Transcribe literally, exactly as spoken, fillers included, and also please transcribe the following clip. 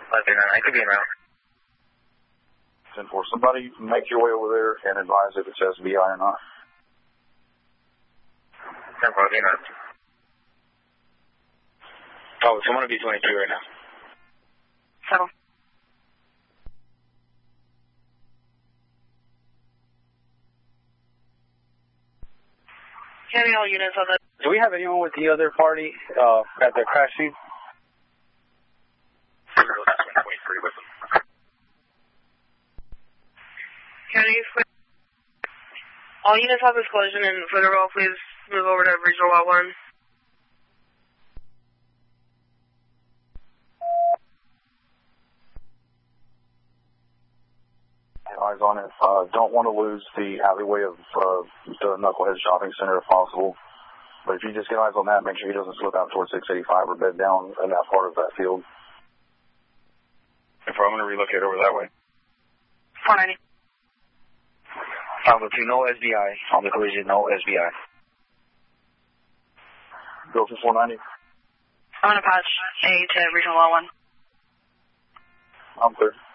I could be in route. ten four, somebody make your way over there and advise if it's S B I or not. ten four, be in route. Oh, someone will be twenty-two right now. Settle. County all units on the... Do we have anyone with the other party uh, at the crash scene? twenty-three with them. County, all units have this collision, and for the roll, please move over to Regional Law one. Eyes on it. Uh, don't want to lose the alleyway of uh, the Knucklehead Shopping Center if possible. But if you just get eyes on that, make sure he doesn't slip out towards six eighty-five or bed down in that part of that field. If I'm going to relocate over that way. four ninety. Alpha two, no S B I. On the collision, no S B I. Go for four ninety. I'm going to patch A to Regional Law one. I'm clear.